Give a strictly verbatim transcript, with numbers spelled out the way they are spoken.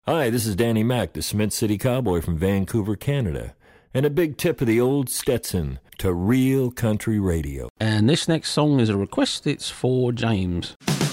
Hi, this is Danny Mac, the Cement City Cowboy from Vancouver, Canada. And a big tip of the old Stetson to Real Country Radio. And this next song is a request. It's for James.